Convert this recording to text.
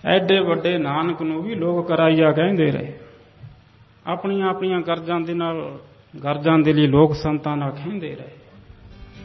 ਐਡੇ ਵੱਡੇ ਨਾਨਕ ਨੂੰ ਵੀ ਲੋਕ ਕਰਾਈਆ ਕਹਿੰਦੇ ਰਹੇ। ਆਪਣੀਆਂ ਆਪਣੀਆਂ ਗਰਜਾਂ ਦੇ ਲਈ ਲੋਕ ਸੰਤਾਂ ਨਾਲ ਕਹਿੰਦੇ ਰਹੇ।